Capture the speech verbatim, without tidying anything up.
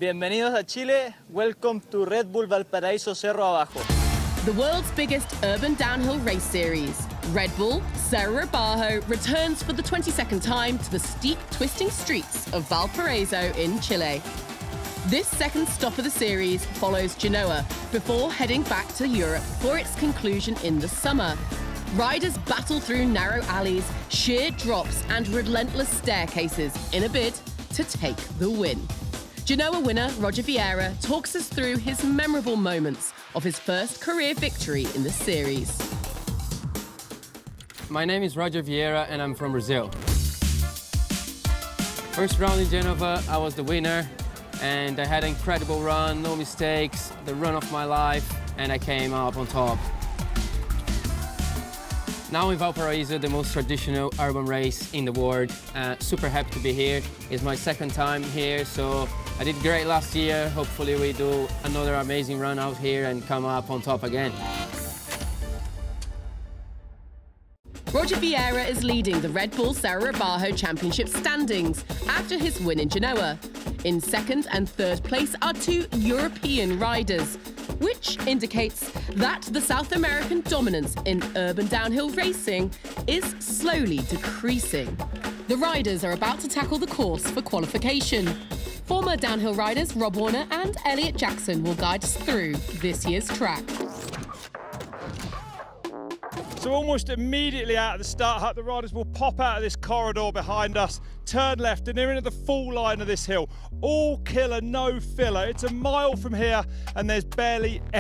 Bienvenidos a Chile. Welcome to Red Bull Valparaíso Cerro Abajo. The world's biggest urban downhill race series, Red Bull Cerro Abajo, returns for the twenty-second time to the steep, twisting streets of Valparaiso in Chile. This second stop of the series follows Genoa before heading back to Europe for its conclusion in the summer. Riders battle through narrow alleys, sheer drops and relentless staircases in a bid to take the win. Genoa winner Roger Vieira talks us through his memorable moments of his first career victory in the series. My name is Roger Vieira and I'm from Brazil. First round in Genova, I was the winner and I had an incredible run, no mistakes, the run of my life, and I came up on top. Now in Valparaiso, the most traditional urban race in the world. Uh, super happy to be here. It's my second time here, so I did great last year. Hopefully we do another amazing run out here and come up on top again. Roger Vieira is leading the Red Bull Cerro Abajo Championship standings after his win in Genoa. In second and third place are two European riders, which indicates that the South American dominance in urban downhill racing is slowly decreasing. The riders are about to tackle the course for qualification. Former downhill riders Rob Warner and Elliot Jackson will guide us through this year's track. So almost immediately out of the start hut, the riders will pop out of this corridor behind us, turn left, and they're into the full line of this hill. All killer, no filler. It's a mile from here, and there's barely